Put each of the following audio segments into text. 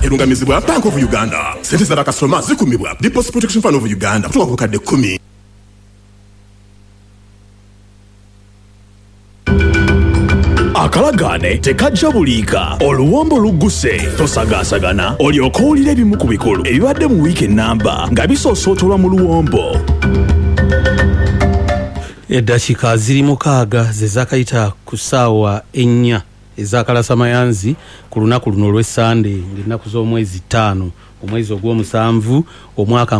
erungamizibwa Bank of Uganda. Sente za bakasitoma zikumibwa Deposit Protection Fund of Uganda kutoka ku kadde 10. Akalagane tekajja buliika oluwombo lugguse tosagasagana olyoka owulira ebimu ku bikulu ebibadde mu wiiki ennamba nga bisoosootolwa mu luwombo. Eddakiika ziri 6 ze zaakayita ku ssaawa 4 ez'akalasamayanzi ku lunaku luno olw'Essande ng'ennaku z'omwezi 5 omwezi ogw'omusanvu omwaka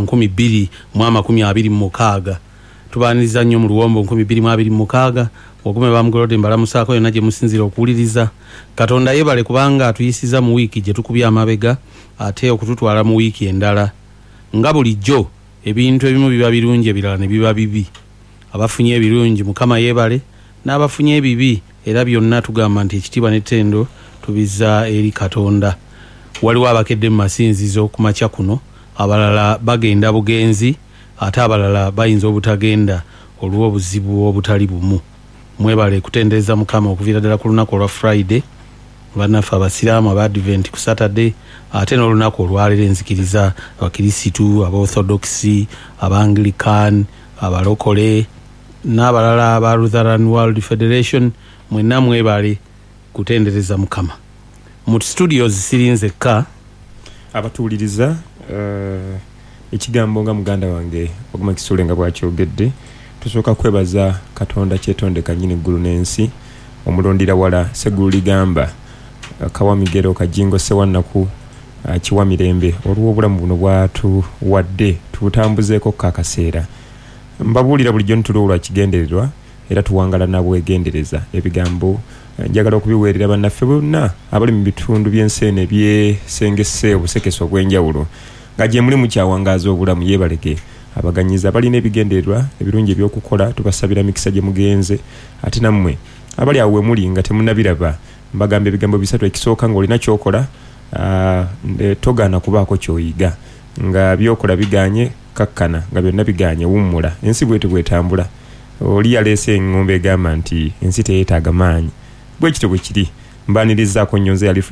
2026. Tubaaniriza nnyo mu luwombo 2026 ogume bamugolodde mbalamusaako yonna gye musinzira okuwuliriza. Katonda yeebale kubanga atuyisiza mu wiiki gye tukubye amabega ate okututwala mu wiiki endala. Nga bulijjo ebintu ebimu biba birungi ebirala ne biba bibi. Abafunye ebirungi Mukama yeebale, n'abafunye ebibi era byonna tugamba nti ekitiibwa n'ettendo tubizza eri Katonda. Waliwo abakedde mu masinzizo ku makya kuno, abalala bagenda bugenzi ate abalala bayinza obutagenda olw'obuzibu obutali bumu. Mwebale kutendereza Mukama okuviira ddala ku lunaku olwa Friday, bannaffe abasiraamu aba Advent ku Saturday, ate n'olunaku olwaleero enzikiriza abakirisitu, aba-Orthodox, aba-Anglican, abalokole n'abalala aba Lutheran World Federation. Mwenna mwebale kutendereza Mukama. Mu studios sirinzekka abatuuliriza ekigambo nga muganda wange Oguma Kisule nga bwakyogedde. Tusooka kwebaza Katonda kyetondeka nnyini eggulu n'ensi, omulondira wala Segulu ligamba kawa migero kajingo sewannaku kiwa mirembe olw'obulamu buno bwatuwadde tubutambuzeeko kakaseera. Mbabuulira bulijjo ntulowolwa kigendererwa era tuwangala nabwegendereza ebigambo njagala okubiweerera bannaffe bonna abali mu bitundu by'ensi ebyesengese obusekese obw'enjawulo nga gye muli mukyawangaaza obulamu yeebaleke abaganyiza balina ebigendererwa ebirungi ebyokukola tubasabira mikisa gye mugenze. Ate nammwe abali awo muli nga temunnabiraba mbagamba ebigambo bisatu. Ekisooka ng'olina kyokola togaana kubaako kyoyiga, nga byokola biganye kakkana, nga byonna biganye wummula. Ensi bwete bwetambula oli yaleese eŋŋombe egamba nti ensi teyeetaaga maanyi, bwe kityo bwe kiri. Mbaanirizaako nnyonze ya